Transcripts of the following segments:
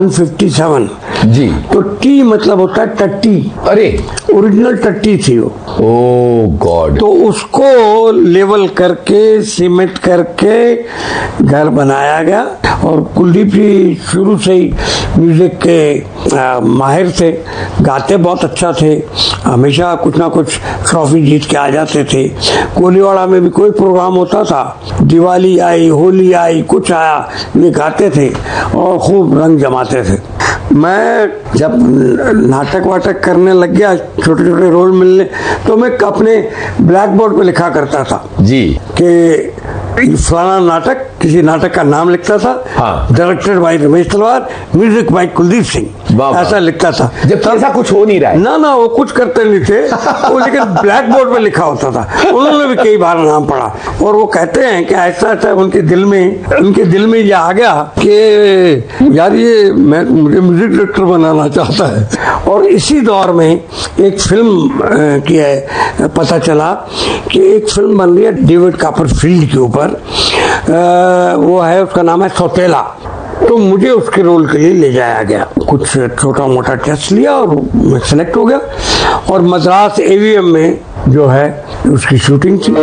57 जी। तो टी मतलब होता है टट्टी। अरे ओरिजिनल टट्टी थी वो। ओ गॉड। तो उसको लेवल करके सीमेंट करके घर बनाया गया। और कुलदीप जी शुरू से ही म्यूजिक के माहिर थे, गाते बहुत अच्छा थे, हमेशा कुछ ना कुछ ट्रॉफी जीत के आ जाते थे। कोलीवाड़ा में भी कोई प्रोग्राम होता था, दिवाली आई, होली आई, कुछ आया, ये गाते थे और खूब रंग जमाते थे। मैं जब नाटक वाटक करने लग गया, छोटे छोटे रोल मिलने, तो मैं अपने ब्लैक बोर्ड पे लिखा करता था जी कि फलाना नाटक, किसी नाटक का नाम लिखता था, हाँ। डायरेक्टेड बाय रमेश तलवार, म्यूजिक बाय कुलदीप सिंह, ऐसा लिखता था। जब ऐसा कुछ हो नहीं रहा है ना वो कुछ करते नहीं थे वो, लेकिन ब्लैक बोर्ड पे लिखा होता था। उन्होंने भी कई बार नाम पढ़ा और वो कहते हैं कि ऐसा ऐसा उनके दिल में ये आ गया कि यार ये मुझे म्यूजिक डायरेक्टर बनाना चाहता है। और इसी दौर में एक फिल्म की है, पता चला कि एक फिल्म बन रही है डेविड कॉपरफील्ड के ऊपर, वो है, उसका नाम है सौतेला। तो मुझे उसके रोल के लिए ले जाया गया, कुछ छोटा मोटा टेस्ट लिया और मैं सेलेक्ट हो गया। और मद्रास एवीएम में जो है उसकी शूटिंग थी।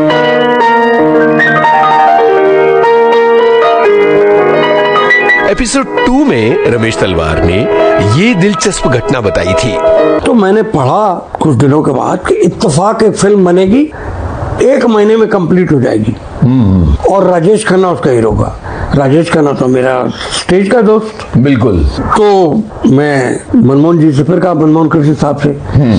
एपिसोड 2 में रमेश तलवार ने ये दिलचस्प घटना बताई थी। तो मैंने पढ़ा कुछ दिनों के बाद कि इत्तेफाक एक फिल्म बनेगी, 1 महीने में कंप्लीट हो जाएगी और राजेश खन्ना उसका हीरो होगा। राजेश खन्ना तो मेरा स्टेज का दोस्त। बिल्कुल। तो मैं मनमोहन जी से फिर कहा, मनमोहन कृष्ण साहब से,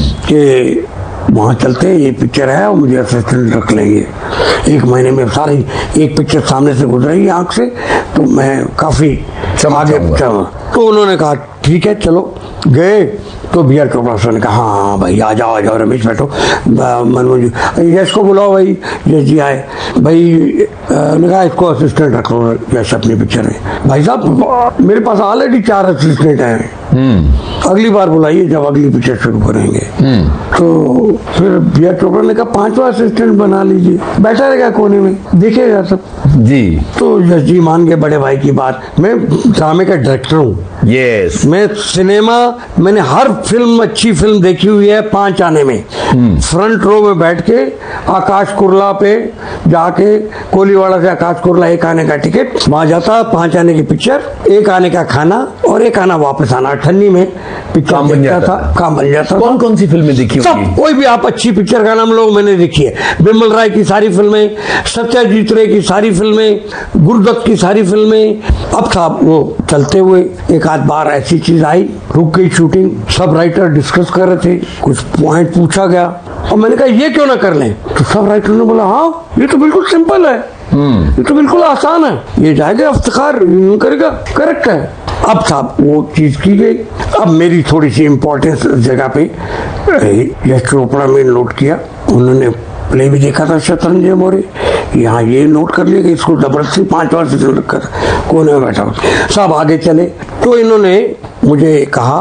कि वहाँ चलते हैं, ये पिक्चर है और मुझे असिस्टेंट रख लेंगे। 1 महीने में सारी एक पिक्चर सामने से गुजरेगी आंख से, तो मैं काफी आगे चला। तो उन्होंने कहा ठीक है चलो। गए तो भैया चोपड़ा ने कहा हाँ भाई आ जाओ रमेश बैठो। मनमोहन जी, यश को बुलाओ भाई। यश जी आए भाई, ने कहा इसको असिस्टेंट रख लो यश अपनी पिक्चर में। भाई साहब मेरे पास ऑलरेडी 4 असिस्टेंट हैं, अगली बार बुलाइए जब अगली पिक्चर शुरू करेंगे। तो फिर भैया चोपड़ा ने कहा 5वां असिस्टेंट बना लीजिए, बैठा रहेगा कोने में देखेगा सब जी। तो यश जी मान गए बड़े भाई की बात। मैं ड्रामे का डायरेक्टर हूँ। यस। मैं सिनेमा, मैंने हर फिल्म, अच्छी फिल्म देखी हुई है 5 आने में। फ्रंट रो में बैठ के आकाश कुरला पे जाके, कोलीवाड़ा से आकाश कुरला 1 आने का टिकट, वहां जाता, 5 आने की पिक्चर, 1 आने का खाना और 1 आना वापस आना। 98 में पिक्चर काम बन जाता। कौन कौन सी फिल्में देखी होंगी? सब, कोई भी आप अच्छी पिक्चर का नाम लो, मैंने देखी है। बिमल राय की सारी फिल्में, सत्यजीत रे की सारी फिल्में, गुरुदत्त की सारी फिल्में। अब था वो चलते हुए एक आध बार ऐसी चीज आई, रुक गई शूटिंग, सब राइटर डिस्कस कर रहे थे, कुछ पॉइंट पूछा गया और मैंने कहा ये क्यों ना कर लें। तो सब राइटर ने बोला हाँ ये तो बिल्कुल सिंपल है, ये तो बिल्कुल आसान है, ये जाएगा इफ्तिखार करेगा, करेक्ट है। अब साहब वो चीज की गई। अब मेरी थोड़ी सी इम्पोर्टेंस जगह पे यश चोपड़ा में नोट किया। उन्होंने प्ले भी देखा था शतरंज मोरे, यहाँ ये नोट कर लिया कि इसको जबरदस्ती 5वां सीजन रखा था, कोने में बैठा हुआ। सब आगे चले तो इन्होंने मुझे कहा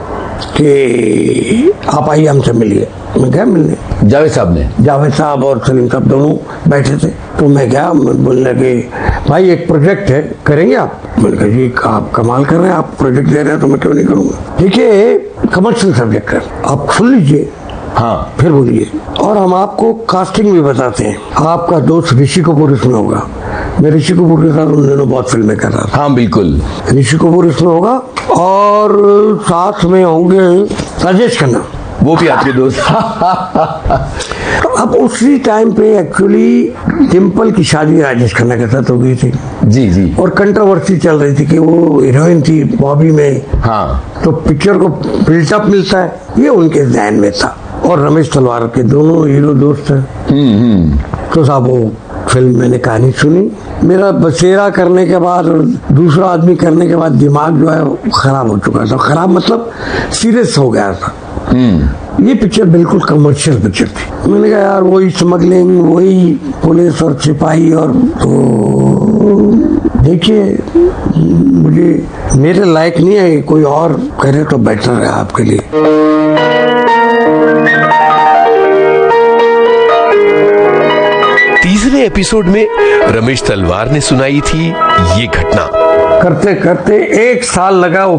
कि आप आइए हमसे मिलिए। मैं गया मिलने, जावेद साहब और सलीम साहब दोनों बैठे थे। तो मैं गया, बोलने लगे भाई एक प्रोजेक्ट है, करेंगे आप? मैंने कहा जी आप कमाल कर रहे हैं, आप प्रोजेक्ट दे रहे हैं तो मैं क्यों नहीं करूँगा। देखिए कमर्शियल सब्जेक्ट है, आप सुन लीजिए, हाँ फिर बोलिए। और हम आपको कास्टिंग भी बताते हैं। आपका दोस्त ऋषि कपूर इसमें होगा। मैं ऋषि कपूर के साथ उन दिनों बहुत फिल्में कर रहा था। हाँ बिल्कुल। ऋषि कपूर इसमें होगा और साथ में होंगे राजेश खन्ना, वो भी आपके दोस्त। अब उसी टाइम पे एक्चुअली डिम्पल की शादी राजेश खन्ना के साथ हो गई थी। जी। और कंट्रोवर्सी चल रही थी कि वो हीरोइन थी बॉबी में, हाँ, तो पिक्चर को बिल्टअप मिलता है, ये उनके ध्यान में था। और रमेश तलवार के दोनों हीरो दोस्त हैं। तो साहब वो फिल्म मैंने कहानी सुनी। मेरा बसेरा करने के बाद, दूसरा आदमी करने के बाद दिमाग जो है खराब हो चुका था। खराब मतलब सीरियस हो गया था। ये पिक्चर बिल्कुल कमर्शियल पिक्चर थी। मैंने कहा यार वही स्मगलिंग, वही पुलिस और सिपाही, और तो देखिए मुझे मेरे लायक नहीं है, कोई और करे तो बेटर है आपके लिए। तीसरे एपिसोड में रमेश तलवार ने सुनाई थी ये घटना। करते करते 1 साल लगा वो